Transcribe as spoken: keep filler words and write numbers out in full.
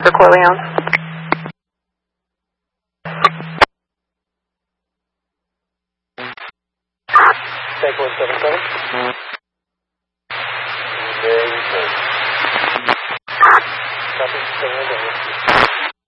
for Corleone. Take one seven seven. Very good. Copy, seven,